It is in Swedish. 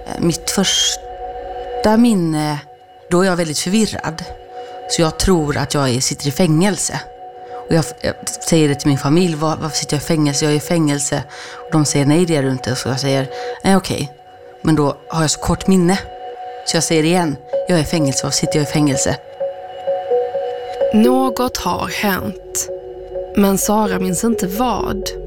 Mitt första minne, då är jag väldigt förvirrad. Så jag tror att jag sitter i fängelse. Och jag säger det till min familj, varför sitter jag i fängelse? Jag är i fängelse. Och de säger nej, det är du inte. Så jag säger, nej okej. Men då har jag så kort minne. Så jag säger igen, jag är i fängelse, varför sitter jag i fängelse? Något har hänt. Men Sara minns inte vad.